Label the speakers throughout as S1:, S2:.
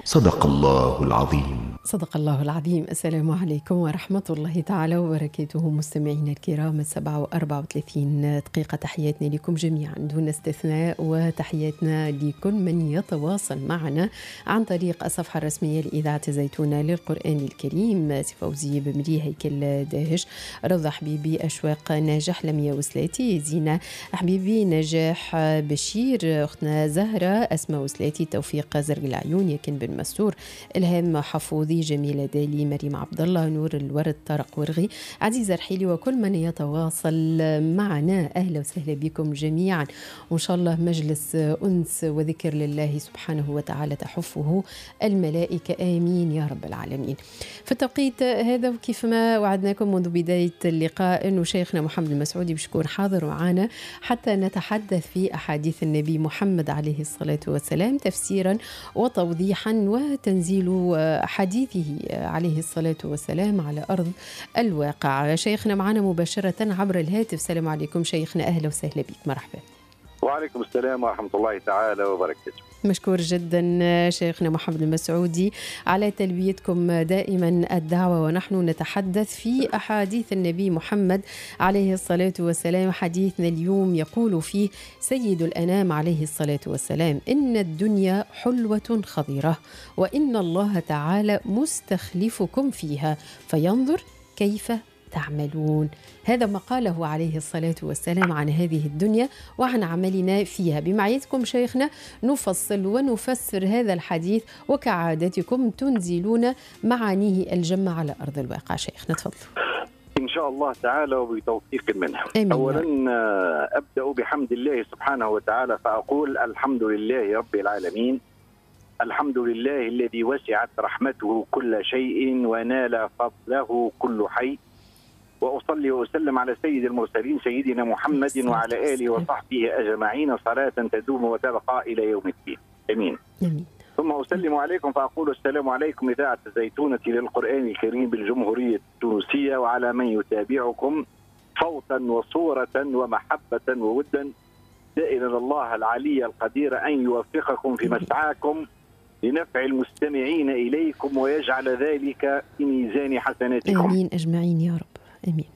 S1: صدق الله العظيم.
S2: صدق الله العظيم. السلام عليكم ورحمة الله تعالى وبركاته. مستمعينا الكرام، 7:34 دقيقة. تحياتنا لكم جميعا دون استثناء، وتحياتنا لكل من يتواصل معنا عن طريق الصفحة الرسمية لإذاعة الزيتونة للقرآن الكريم. سي فوزي بمري، هيكل داهش، رضا حبيبي، أشواق ناجح، لميا وسلاتي، زينة حبيبي، نجاح بشير، أختنا زهرة، أسماء وسلاتي، توفيق زرق العيون، يكن بن مستور، إلهام حفوظي، جميلة دالي، مريم عبد الله، نور الورد، طارق ورغي، عزيزة رحيلي، وكل من يتواصل معنا. أهلا وسهلا بكم جميعا، وإن شاء الله مجلس أنس وذكر لله سبحانه وتعالى تحفه الملائكة، آمين يا رب العالمين. في التوقيت هذا، وكيف ما وعدناكم منذ بداية اللقاء، أنه شيخنا محمد المسعودي باش يكون حاضر معنا حتى نتحدث في أحاديث النبي محمد عليه الصلاة والسلام، تفسيرا وتوضيحا وتنزيل حديثه عليه الصلاة والسلام على أرض الواقع. شيخنا معنا مباشرة عبر الهاتف. السلام عليكم شيخنا، أهلا وسهلا بك، مرحبا.
S3: وعليكم السلام ورحمة الله تعالى وبركاته.
S2: مشكور جدا شيخنا محمد المسعودي على تلبيتكم دائما الدعوة، ونحن نتحدث في أحاديث النبي محمد عليه الصلاة والسلام. حديثنا اليوم يقول فيه سيد الأنام عليه الصلاة والسلام: إن الدنيا حلوة خضرة، وإن الله تعالى مستخلفكم فيها فينظر كيف تعملون. هذا ما قاله عليه الصلاة والسلام عن هذه الدنيا وعن عملنا فيها. بمعيتكم شيخنا نفصل ونفسر هذا الحديث، وكعادتكم تنزلون معانيه الجمة على أرض الواقع. شيخنا تفضل.
S3: إن شاء الله تعالى وبتوفيق منه. أولا أبدأ بحمد الله سبحانه وتعالى، فأقول الحمد لله رب العالمين، الحمد لله الذي وسعت رحمته كل شيء ونال فضله كل حي، وأصلي وأسلم على سيد المرسلين سيدنا محمد وعلى آله وصحبه أجمعين صلاة تدوم وتبقى إلى يوم الدين، آمين. ثم أسلم عليكم فأقول السلام عليكم إذاعة الزيتونة للقرآن الكريم بالجمهورية التونسية، وعلى من يتابعكم صوتا وصورة ومحبة وودا، سائلا الله العلي القدير أن يوفقكم في مسعاكم لنفع المستمعين إليكم، ويجعل ذلك في ميزان حسناتكم،
S2: آمين أجمعين يا رب، آمين.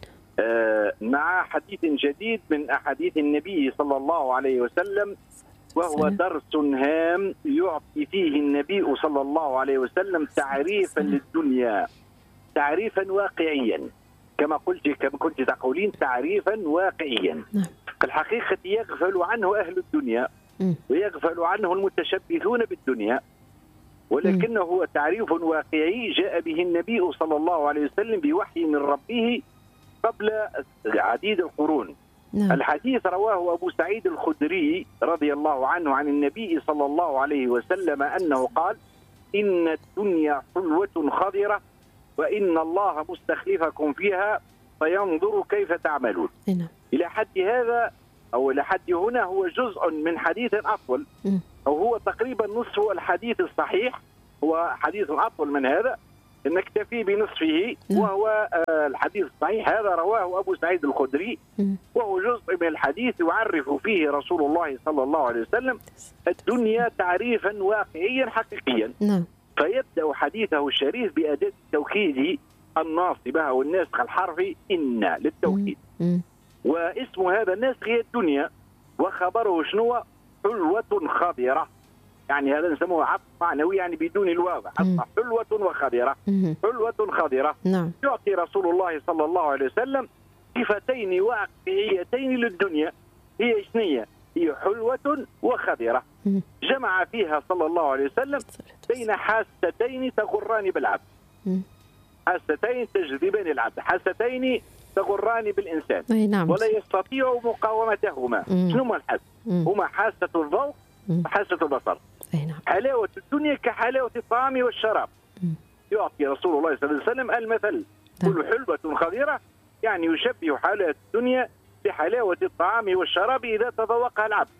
S3: مع حديث جديد من أحاديث النبي صلى الله عليه وسلم، وهو درس هام يعطي فيه النبي صلى الله عليه وسلم تعريفا للدنيا، تعريفا واقعيا، كما كنت تقولين، تعريفا واقعيا. في الحقيقة يغفل عنه أهل الدنيا ويغفل عنه المتشبثون بالدنيا، ولكنه هو تعريف واقعي جاء به النبي صلى الله عليه وسلم بوحي من ربه قبل عديد القرون. الحديث رواه أبو سعيد الخدري رضي الله عنه عن النبي صلى الله عليه وسلم أنه قال: إن الدنيا حلوة خضرة، وإن الله مستخلفكم فيها فينظر كيف تعملون. إلى حد هذا أو إلى حد هنا هو جزء من حديث أطول، أو هو تقريبا نصف الحديث الصحيح، هو حديث أطول من هذا، نكتفي بنصفه، وهو الحديث الصحيح هذا رواه أبو سعيد الخدري، وهو جزء من الحديث يعرف فيه رسول الله صلى الله عليه وسلم الدنيا تعريفا واقعيا حقيقيا. فيبدأ حديثه الشريف بأداة التوكيد الناصبة والناسخ الحرفي إن للتوكيد، واسم هذا الناسخ هي الدنيا، وخبره شنو؟ حلوة خضرة، يعني هذا نسموه عطف معنوي، يعني بدون الواو، حلوة وخضرة، حلوة خضرة. يعطي رسول الله صلى الله عليه وسلم صفتين واقعيتين للدنيا، هي شنية؟ هي حلوة وخضرة. جمع فيها صلى الله عليه وسلم بين حاستين تغران بالعبد، حاستين تجذبان العبد، حاستين تغران بالإنسان ولا يستطيع مقاومتهما. شنو هما الحاسة؟ هما حاسة الذوق وحاسة البصر. حلاوة الدنيا كحلاوة الطعام والشراب. يعطي رسول الله صلى الله عليه وسلم المثل: كل حلوة خضرة، يعني يشبه حلاوة الدنيا بحلاوة الطعام والشراب إذا تذوقها العبد.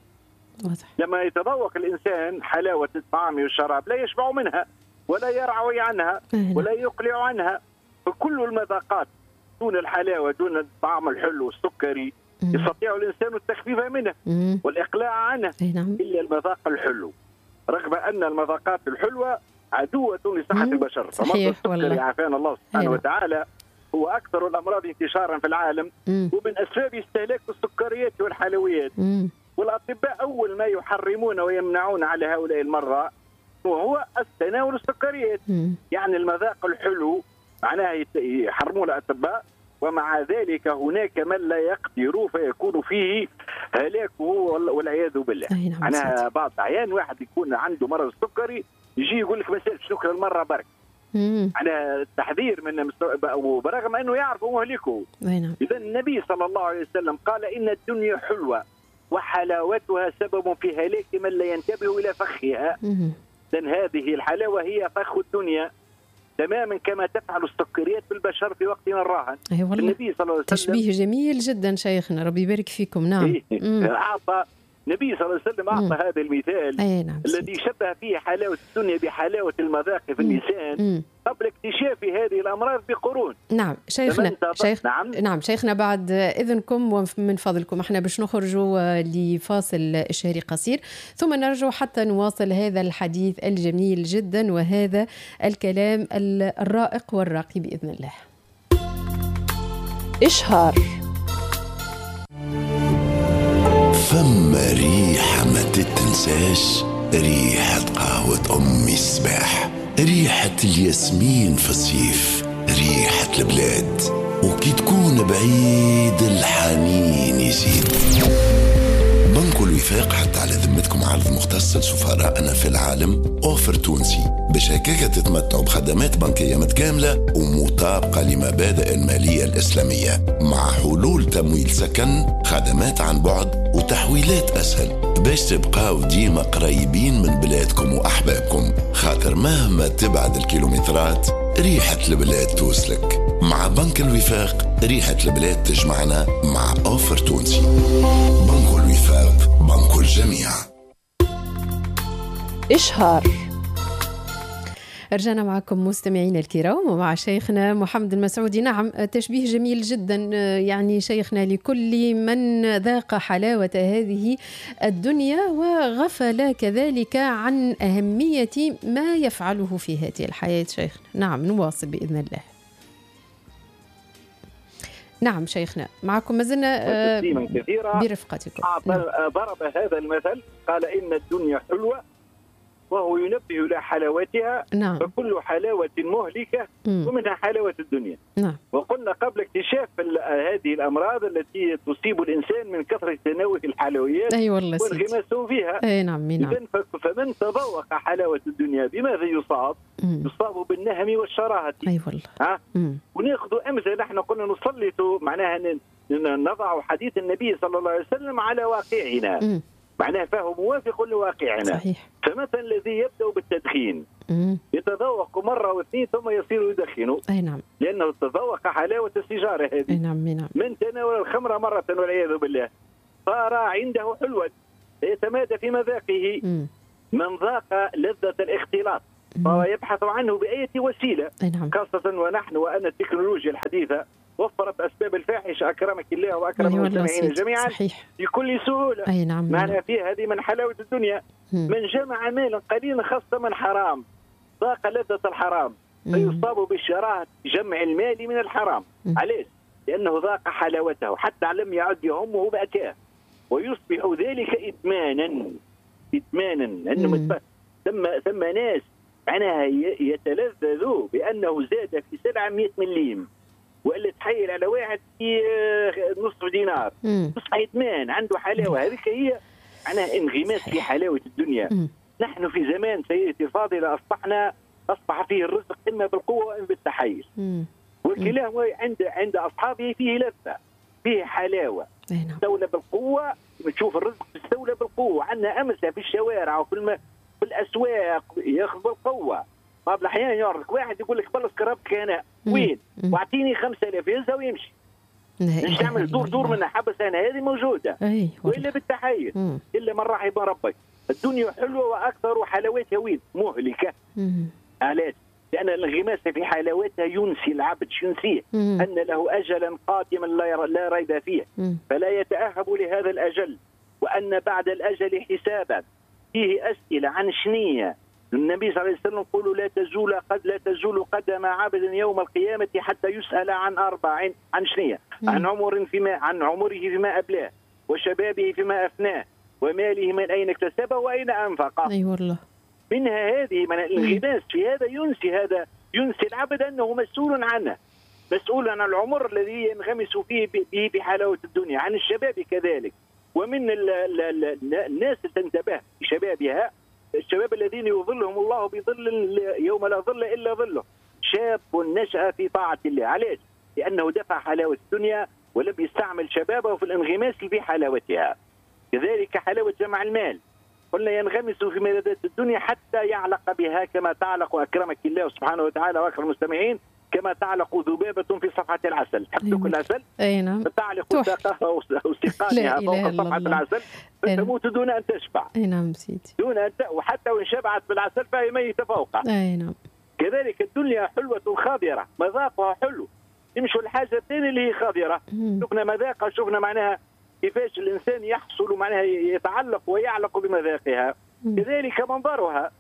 S3: لما يتذوق الإنسان حلاوة الطعام والشراب لا يشبع منها ولا يرعوي عنها ولا يقلع عنها. فكل المذاقات دون الحلاوة، دون الطعام الحلو والسكري، يستطيع الإنسان التخفيف منه والإقلاع عنه إلا المذاق الحلو. رغم أن المذاقات الحلوة عدوة لصحة البشر.
S2: صحيح
S3: السكر يعافانا الله سبحانه وتعالى هو أكثر الأمراض انتشارا في العالم، ومن أسباب استهلاك السكريات والحلويات. والأطباء أول ما يحرمون ويمنعون على هؤلاء المرضى وهو التناول السكريات. يعني المذاق الحلو معناها يحرمون الأطباء، ومع ذلك هناك من لا يقدر فيكون فيه هلاكه والعياذ بالله. معناها بعض الأحيان واحد يكون عنده مرض السكري يجي يقول لك مسألة سكر المرة برك. على التحذير من برغم أنه يعرف مهلكه. إذا النبي صلى الله عليه وسلم قال إن الدنيا حلوة وحلاوتها سبب في هلاك من لا ينتبه إلى فخها. لأن هذه الحلاوة هي فخ الدنيا تماما كما تفعل السكريات بالبشر في وقتنا الراهن.
S2: النبي صلى الله عليه وسلم تشبيه جميل جدا شيخنا، ربي يبارك فيكم. نعم.
S3: أعطى النبي صلى الله عليه وسلم أعطى هذا المثال الذي شبه فيه حلاوة الدنيا بحلاوة المذاق في اللسان قبل اكتشاف هذه الأمراض بقرون.
S2: نعم شيخنا. نعم شيخنا، بعد إذنكم ومن فضلكم احنا باش نخرجوا لفاصل إشهاري قصير ثم نرجع حتى نواصل هذا الحديث الجميل جدا وهذا الكلام الرائق والراقي بإذن الله. إشهار.
S4: فما ريحة ما تتنساش، ريحة قهوة أمي الصباح، ريحة الياسمين في الصيف، ريحة البلاد، وكي تكون بعيد الحنين يزيد. بنك الوفاق حتى على ذمتكم عرض مختص لسفراءنا في العالم، أوفر تونسي باش هكاك تتمتعوا بخدمات بنكية متكاملة ومطابقة لمبادئ المالية الإسلامية، مع حلول تمويل سكن، خدمات عن بعد وتحويلات أسهل باش تبقاو ديما قريبين من بلادكم وأحبابكم، خاطر مهما تبعد الكيلومترات ريحة البلاد توصلك. مع بنك الوفاق ريحة البلاد تجمعنا مع أوفر تونسي. بنك الوفاق، بنك الجميع.
S2: إشهار. رجعنا معكم مستمعين الكرام ومع شيخنا محمد المسعودي. نعم تشبيه جميل جدا يعني شيخنا لكل من ذاق حلاوة هذه الدنيا وغفل كذلك عن أهمية ما يفعله في هذه الحياة. شيخنا نعم نواصل بإذن الله. نعم شيخنا معكم ما زلنا برفقتكم.
S3: ضرب هذا المثل قال إن الدنيا حلوة وهو ينبه إلى حلاوتها.
S2: نعم.
S3: فكل حلاوة مهلكة ومنها حلاوة الدنيا.
S2: نعم.
S3: وقلنا قبل اكتشاف هذه الأمراض التي تصيب الإنسان من كثرة تناول الحلويات وانغماسه فيها.
S2: نعم. نعم.
S3: فمن تذوق حلاوة الدنيا بماذا يصاب؟ يصاب بالنهم والشراهة.
S2: والله.
S3: وناخذ أمثلة. نحن قلنا نسلط معناها نضع حديث النبي صلى الله عليه وسلم على واقعنا. معناه فهو موافق لواقعنا.
S2: صحيح.
S3: فمثلا الذي يبدأ بالتدخين يتذوق مرة واثنين ثم يصير يدخن.
S2: نعم.
S3: لأنه تذوق حلاوة السيجارة هذه.
S2: نعم.
S3: من تناول الخمر مرة والعياذ بالله صار عنده حلوة يتمادى في مذاقه. من ذاق لذة الاختلاط فهو يبحث عنه بأي وسيلة.
S2: نعم.
S3: خاصة ونحن وأن التكنولوجيا الحديثة وفرت أسباب الفاحشة أكرمك الله وأكرم المستمعين جميعا.
S2: صحيح.
S3: بكل سهولة.
S2: نعم.
S3: معنى فيه هذه من حلاوة الدنيا. من جمع مالا قليلا خاصة من حرام ذاق لذة الحرام فيصاب بالشراهة جمع المال من الحرام. علاش؟ لأنه ذاق حلاوته حتى لم يعد يهمه بأكاه ويصبح ذلك إدمانا. لأنه ثم ناس معناها يتلذذوا بأنه زاد في 700 مليم وإلا تحيل على واحد في نصف دينار تصبح إدمان عنده حلاوة. هذه هي معناها انغماس في حلاوة الدنيا. نحن في زمان سيدتي الفاضلة أصبح فيه الرزق إما بالقوة وإما بالتحيل. والكلاهما عند أصحابه فيه لذة فيه حلاوة. تستولى بالقوة تشوف الرزق تستولى بالقوة. عندنا أمثلة في الشوارع وفي الأسواق ياخذ بالقوة. بعض الأحيان يعرضك واحد يقول لك بلس كربك أنا وين واعطيني 5000 يهزها ويمشي. مش تعمل دور من حبس أنا هذه موجودة. وإلا بالتحيل إلا من رحم ربك. الدنيا حلوة وأكثر حلاوتها وين مهلكة. علاش؟ لأن الانغماس في حلاوتها ينسي العبد ينسيه أن له أجلا قادما لا ريب فيه فلا يتأهب لهذا الأجل وأن بعد الأجل حسابا فيه أسئلة عن شنية. النبي صلى الله عليه وسلم يقول لا تزول قدم عبد يوم القيامة حتى يسأل عن أربع. عن شنية؟ عن عمره فيما أبلاه، وشبابه فيما أفناه، وماله من أين اكتسبه وأين أنفقه.
S2: أي والله.
S3: منها هذه من الانغماس في هذا ينسي العبد أنه مسؤول عنه، مسؤول عن العمر الذي ينغمس فيه به بحلاوة الدنيا، عن الشباب كذلك. ومن الناس تنتبه بشبابها، الشباب الذين يظلهم الله بظل يوم لا ظل إلا ظله، شاب نشأ في طاعة الله. علاش؟ لأنه دفع حلاوة الدنيا ولم يستعمل شبابه في الانغماس في حلاوتها. كذلك حلاوة جمع المال، قلنا ينغمس في ملذات الدنيا حتى يعلق بها كما تعلق، أكرمك الله سبحانه وتعالى وأكرم المستمعين، كما تعلق ذبابة في صفحة العسل. تحب تاكل العسل؟
S2: أي نعم.
S3: فتعلق ساقها أو سقانها فوق صفحة العسل فتموت دون أن تشبع.
S2: أي نعم سيدي.
S3: دون أن وحتى وإن شبعت بالعسل فهي ميتة فوقها.
S2: أي نعم.
S3: كذلك الدنيا حلوة خاضرة، مذاقها حلو. نمشوا الحاجة الثانية اللي هي خاضرة، شفنا مذاقها، شفنا معناها كيفاش الإنسان يحصل معناها يتعلق ويعلق بمذاقها. كذلك منظرها،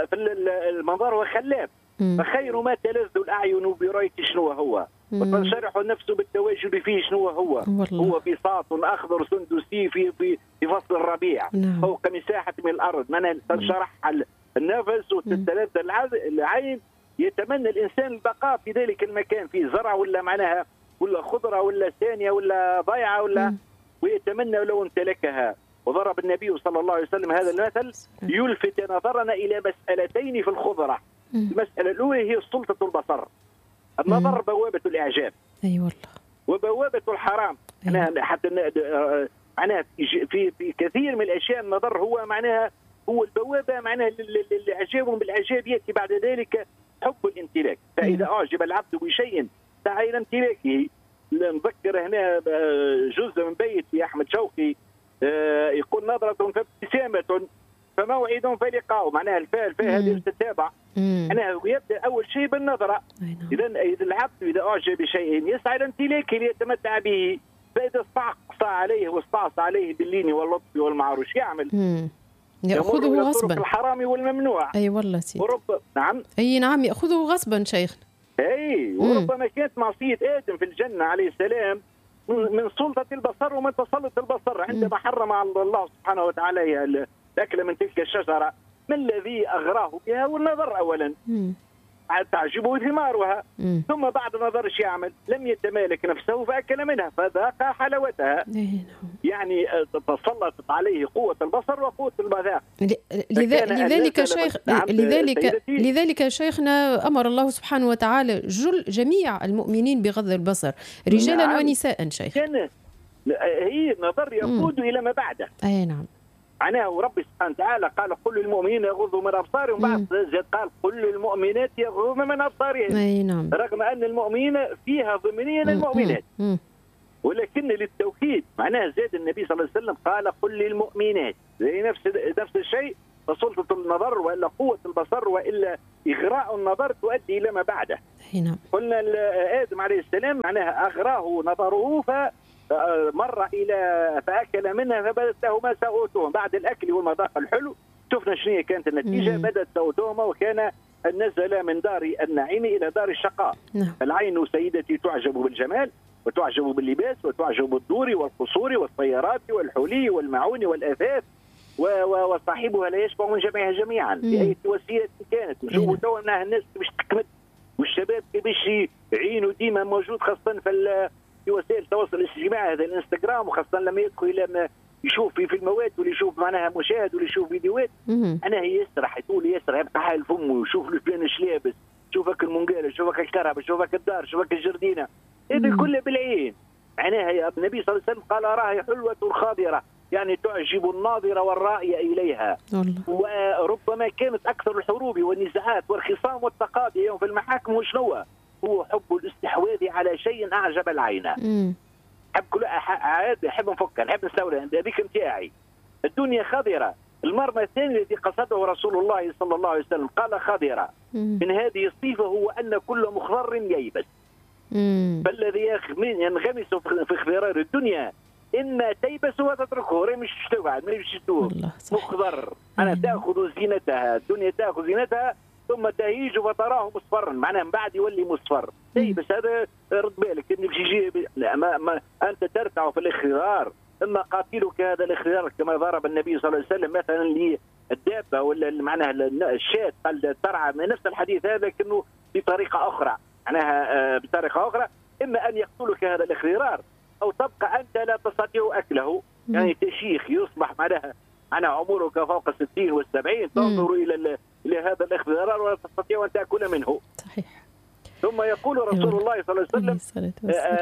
S3: المنظر خلاب، فخير ما تلذ الأعين برأيك شنو هو، وتنشرح النفس بالتواجد فيه شنو هو. هو بساط أخضر سندسي في فصل الربيع، فوق مساحة من الأرض، من تنشرح النفس وتتلذ العين. يتمنى الإنسان البقاء في ذلك المكان، في زرع ولا معناها ولا خضرة ولا ثانية ولا ضيعة ولا، ويتمنى لو امتلكها. وضرب النبي صلى الله عليه وسلم هذا المثل يلفت نظرنا إلى مسألتين في الخضرة. المسألة الأولى هي سلطة البصر. النظر بوابة الإعجاب.
S2: أي والله.
S3: وبوابة الحرام. أنا حتى معناها في كثير من الأشياء النظر هو معناها هو البوابة معناها للإعجاب، وبالإعجاب يأتي بعد ذلك حب الامتلاك. فإذا أعجب العبد بشيء سعى إلى امتلاكه. نذكر هنا جزء من بيت أحمد شوقي يقول نظرة فابتسامة فموعد فلقاء. معناها الفاء هذه تتابع. معناها يبدأ أول شيء بالنظرة. إذا العبد إذا أعجب بشيء يسعى إلى امتلاكه ليتمتع به. فإذا استعصى عليه واستعصى عليه باللين واللطف والمعروف يعمل؟
S2: يأخذه غصبا.
S3: الحرام والممنوع.
S2: أي والله سيدي.
S3: نعم.
S2: أي نعم يأخذه غصبا شيخنا.
S3: أي وربما كانت معصية آدم في الجنة عليه السلام من سلطة البصر ومن تسلط البصر، عندما حرم على الله سبحانه وتعالى الأكل من تلك الشجرة. ما الذي أغراه بها؟ والنظر أولا، تعجبه ثمارها، ثم بعد النظر ايش يعمل؟ لم يتمالك نفسه فأكل منها فذاق حلاوتها. يعني تسلطت عليه قوة البصر وقوة المذاق.
S2: لذلك شيخنا أمر الله سبحانه وتعالى جميع المؤمنين بغض البصر، رجالا ونساء. شيخ
S3: هي النظر يقود إلى ما بعده.
S2: أي نعم.
S3: معناه ربي سبحانه وتعالى قال قل للمؤمنين يغضوا من أبصارهم، بعد قال قل للمؤمنات يغضوا من أبصارهم.
S2: أي نعم.
S3: رغم أن المؤمنين فيها ضمنيا المؤمنات، ولكن للتوكيد معناه زاد النبي صلى الله عليه وسلم قال قل للمؤمنات، زي نفس الشيء. فسلطة النظر وإلا قوة البصر وإلا إغراء النظر تؤدي إلى ما بعده.
S2: نعم.
S3: قلنا آدم عليه السلام معناها أغراه نظره مر إلى فأكل منها فبدت له ما سوءتهم. بعد الأكل والمذاق الحلو شفنا شنو كانت النتيجة. بدت سوءتهما وكان نزل من دار النعيم إلى دار الشقاء. العين سيدتي تعجب بالجمال وتعجب باللباس وتعجب بالدور والقصور والطيارات والحلي والمعون والأثاث، وصاحبها لا يشبع من جميعها جميعا بأي وسيلة كانت. نشوفوا توا أنها الناس باش تكمل والشباب باش يعينوا ديما موجود، خاصة في وسائل التواصل الاجتماعي هذا الانستغرام، وخاصة لما يدخل لما يشوف في المواد واللي يشوف معناها مشاهد واللي يشوف فيديوهات. أنا يسرح يقول يسرح يبقى حال فمه ويشوف الفلان ايش لابس، شوفك المنقالة، شوفك الكهرباء، شوفك الدار، شوفك الجردينة، هذا كله بالعين. معناها يا النبي صلى الله عليه وسلم قال راهي حلوة خاضرة، يعني تعجب الناظر والرائي إليها. وربما كانت أكثر الحروب والنزاعات والخصام والتقاضي اليوم في المحاكم وشنو هو حب الاستحواذ على شيء أعجب العين. حب نفكر، حب نستولى، هذيك نتاعي. الدنيا خضرة. المرمى الثاني الذي قصده رسول الله صلى الله عليه وسلم قال خضرة. من هذه الصفة هو أن كل مخضر ييبس. فالذي ينغمس في اخضرار الدنيا إما تيبس وتتركه راه مش تقعد ما يمشي مخضر. أنا تأخذ زينتها الدنيا تأخذ زينتها ثم تهيج فتراه مصفرا معناه من بعد يولي مصفر. تيبس هذا رد بالك إنه يجي لا ما أنت ترتع في الاختيار. إما قاتلك هذا الاختيار كما ضرب النبي صلى الله عليه وسلم مثلا للدابة ولا معناها الشاة قال ترعى من نفس الحديث هذا لكنه بطريقة أخرى معناها بطريقة أخرى. إما أن يقتلك هذا الاختيار أو تبقى أنت لا تستطيع أكله. يعني تشيخ يصبح معناها عمرك فوق 60 و70 تنظر إلى هذا الاختيار ولا تستطيع أن تأكل منه.
S2: صحيح.
S3: ثم يقول رسول الله صلى الله عليه وسلم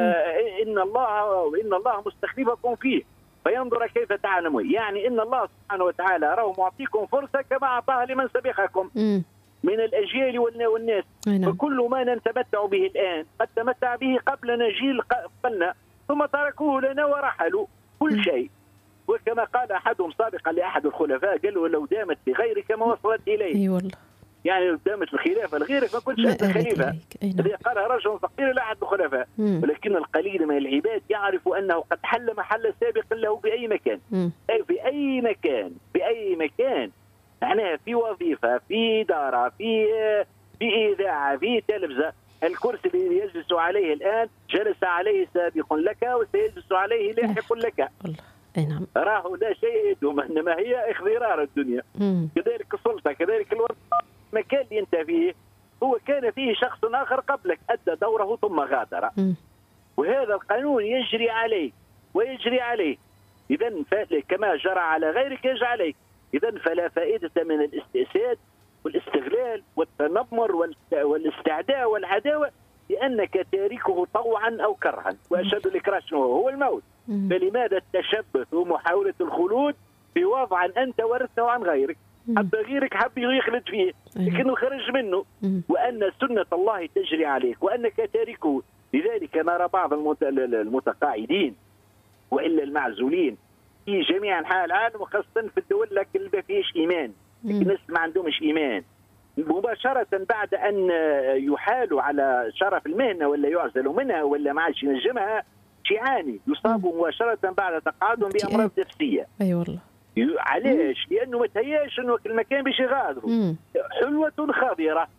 S3: إن الله مستخلفكم فيه فينظر كيف تعلمون. يعني إن الله سبحانه وتعالى راه معطيكم فرصة كما أعطاها لمن سبقكم من الأجيال والناس. فكل ما نتمتع به الآن قد تمتع به قبلنا جيل قبلنا ثم تركوه لنا ورحلوا كل شيء. وكما قال أحدهم سابقا لأحد الخلفاء قال له لو دامت لغيرك ما وصلت إليه.
S2: أي والله.
S3: يعني لو دامت الخلافة لغيرك ما كنتش أنت خليفة. هذا قالها رجل فقير لأحد الخلفاء. ولكن القليل من العباد يعرف أنه قد حل محل سابق له بأي مكان. أي في أي مكان بأي مكان معناها في وظيفة في إدارة في إذاعة في تلفزة. الكرسي الذي يجلس عليه الآن جلس عليه سابق لك وسيجلس عليه لاحق لك.
S2: نعم.
S3: راه لا شيء يدوم انما هي اخضرار الدنيا. كذلك السلطه كذلك المكان اللي انت فيه هو كان فيه شخص اخر قبلك ادى دوره ثم غادر. وهذا القانون يجري عليه ويجري عليه. اذا كما جرى على غيرك يجري عليك. اذا فلا فائده من الاستئساد والاستغلال والتنمر والاستعداء والعداوه لانك تاركه طوعا او كرها. واشد الاكراه شنو هو الموت. فلماذا التشبث ومحاولة الخلود في وضع أنت ورثته عن غيرك؟ حتى غيرك حب يخلد فيه لكنه خرج منه. وأن سنة الله تجري عليك وأنك تاركه. لذلك نرى بعض المتقاعدين وإلا المعزولين في جميع أنحاء العالم وخاصة في الدول اللي ما فيش إيمان. الناس ما عندهمش إيمان مباشرة بعد أن يحالوا على شرف المهنة ولا يعزلوا منها ولا ما عادش ينجمها يعاني يصاب مباشرة بعد تقاعدهم بأمراض نفسية.
S2: أي والله.
S3: علاش؟ لأنه ما تهياش أنه المكان باش يغادروا. حلوة خضرة.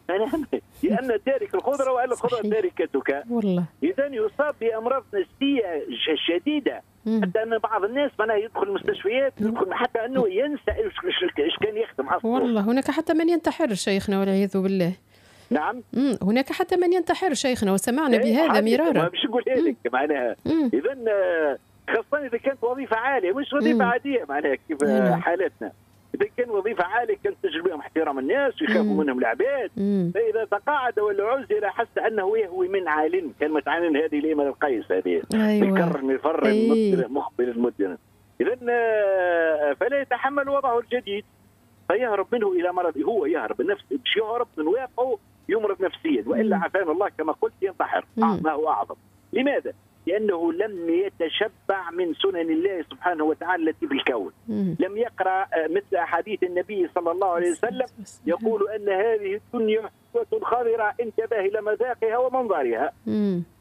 S3: لأن تارك الخضرة وأن الخضرة تاركتك.
S2: والله.
S3: إذا يصاب بأمراض نفسية شديدة. حتى أن بعض الناس يدخل المستشفيات يدخل حتى أنه ينسى إيش كان يخدم أصلا.
S2: والله هناك حتى من ينتحر شيخنا والعياذ بالله.
S3: نعم.
S2: هناك حتى من ينتحر شيخنا وسمعنا بهذا مرارا.
S3: مش نقول لك معناها. إذا خاصة إذا كانت وظيفة عالية مش وظيفة عادية معناها كيف حالتنا. إذا كان وظيفة عالية كانت تجلب بهم احترام الناس ويخافوا منهم العباد. فإذا تقاعد ولا عزل حس أنه يهوي من عالٍ كلمة عالٍ هذه ليمن القيس هذه. يكرر يفر مقبل المدن. إذا فلا يتحمل وضعه الجديد فيهرب منه إلى مرض. هو يهرب النفس مش يهرب من واقعه يمرض نفسيا وإلا عافانا الله كما قلت ينتحر. ما هو أعظم. لماذا؟ لأنه لم يتشبع من سنن الله سبحانه وتعالى التي في الكون. لم يقرأ مثل أحاديث النبي صلى الله عليه وسلم يقول أن هذه الدنيا حلوة خضرة انتبه إلى مذاقها ومنظرها.